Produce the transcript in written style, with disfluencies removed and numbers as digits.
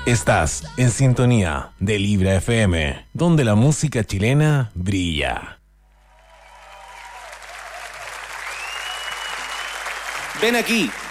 Estás en sintonía de Libra FM, donde la música chilena brilla. Ven aquí.